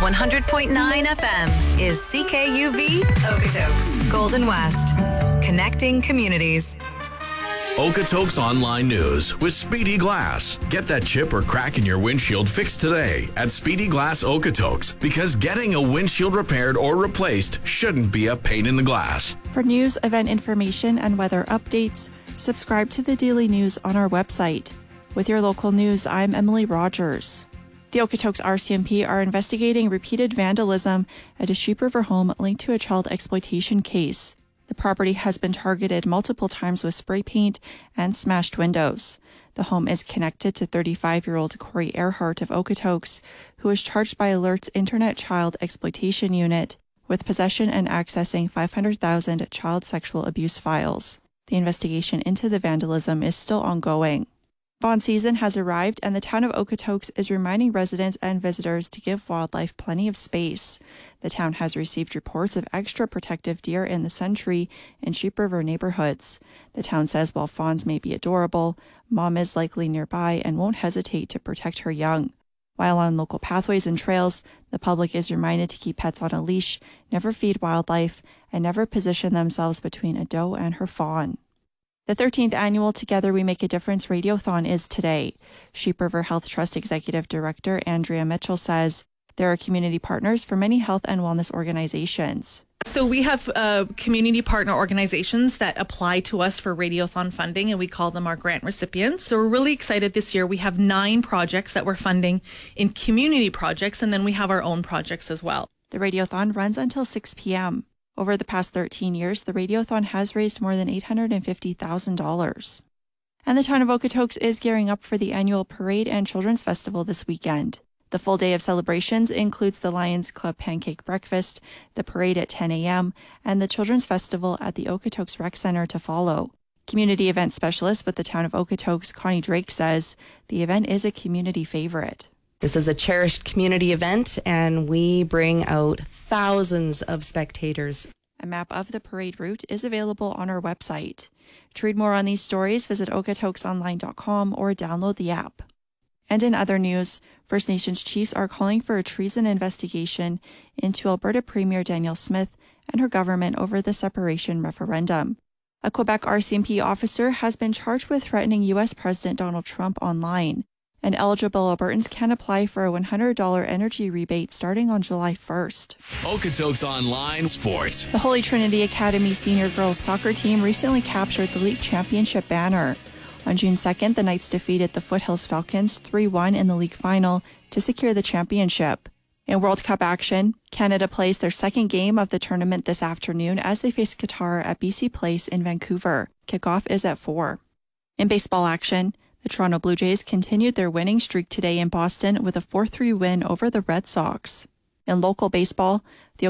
100.9 FM is CKUV Okotoks, Golden West. Connecting communities. Okotoks Online News with Speedy Glass. Get that chip or crack in your windshield fixed today at Speedy Glass Okotoks, because getting a windshield repaired or replaced shouldn't be a pain in the glass. For news, event information, and weather updates, subscribe to the Daily News on our website. With your local news, I'm Emily Rogers. The Okotoks RCMP are investigating repeated vandalism at a Sheep River home linked to a child exploitation case. The property has been targeted multiple times with spray paint and smashed windows. The home is connected to 35-year-old Corey Earhart of Okotoks, who is charged by Alert's Internet Child Exploitation Unit with possession and accessing 500,000 child sexual abuse files. The investigation into the vandalism is still ongoing. Fawn season has arrived, and the town of Okotoks is reminding residents and visitors to give wildlife plenty of space. The town has received reports of extra protective deer in the Suntree and Sheep River neighborhoods. The town says while fawns may be adorable, Mom is likely nearby and won't hesitate to protect her young. While on local pathways and trails, the public is reminded to keep pets on a leash, never feed wildlife, and never position themselves between a doe and her fawn. The 13th annual Together We Make a Difference Radiothon is today. Sheep River Health Trust Executive Director Andrea Mitchell says there are community partners for many health and wellness organizations. So we have community partner organizations that apply to us for Radiothon funding, and we call them our grant recipients. So we're really excited this year. We have 9 projects that we're funding in community projects, and then we have our own projects as well. The Radiothon runs until 6 p.m. Over the past 13 years, the Radiothon has raised more than $850,000. And the town of Okotoks is gearing up for the annual Parade and Children's Festival this weekend. The full day of celebrations includes the Lions Club Pancake Breakfast, the parade at 10 a.m., and the Children's Festival at the Okotoks Rec Center to follow. Community event specialist with the town of Okotoks, Connie Drake, says the event is a community favorite. This is a cherished community event, and we bring out thousands of spectators. A map of the parade route is available on our website. To read more on these stories, visit okotoksonline.com or download the app. And in other news, First Nations chiefs are calling for a treason investigation into Alberta Premier Danielle Smith and her government over the separation referendum. A Quebec RCMP officer has been charged with threatening U.S. President Donald Trump online. And eligible Albertans can apply for a $100 energy rebate starting on July 1st. Okotoks Online Sports. The Holy Trinity Academy senior girls soccer team recently captured the league championship banner. On June 2nd, the Knights defeated the Foothills Falcons 3-1 in the league final to secure the championship. In World Cup action, Canada plays their second game of the tournament this afternoon as they face Qatar at BC Place in Vancouver. Kickoff is at 4. In baseball action, the Toronto Blue Jays continued their winning streak today in Boston with a 4-3 win over the Red Sox. In local baseball, the